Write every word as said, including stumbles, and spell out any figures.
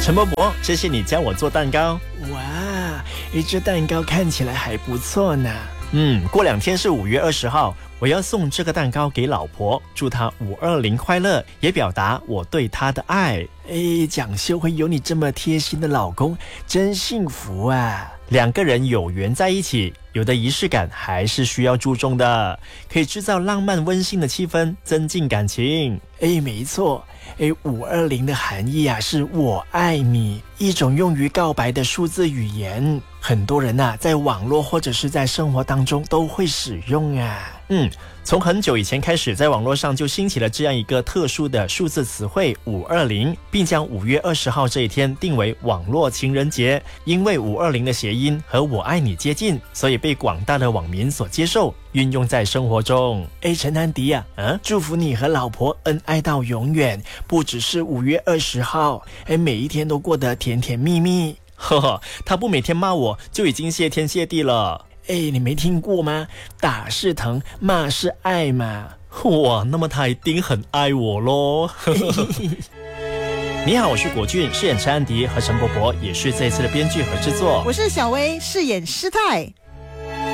陈伯伯，谢谢你教我做蛋糕。 哇，诶，这蛋糕看起来还不错呢。 嗯，过两天是五月二十号，我要送这个蛋糕给老婆，祝她五二零快乐，也表达我对她的爱。 诶，蒋秀会有你这么贴心的老公，真幸福啊！ 两个人有缘在一起，有的仪式感还是需要注重的，可以制造浪漫温馨的气氛，增进感情。 诶，没错。诶，五二零的含义啊，是我爱你，一种用于告白的数字语言。很多人啊，在网络或者是在生活当中都会使用啊。 嗯，从很久以前开始，在网络上就兴起了这样一个特殊的数字词汇五二零，并将五月二十号这一天定为网络情人节。因为五二零的谐音和我爱你接近，所以被广大的网民所接受，运用在生活中。 诶，陈安迪啊，嗯，祝福你和老婆恩爱到永远，不只是五月二十号，诶，每一天都过得甜甜蜜蜜。 呵呵，他不每天骂我就已经谢天谢地了。 哎，你没听过吗？打是疼，骂是爱嘛。 哇，那么他一定很爱我咯。你好，我是国俊，饰演陈安迪和陈伯伯，也是这一次的编剧和制作。 我是小薇，饰演师太。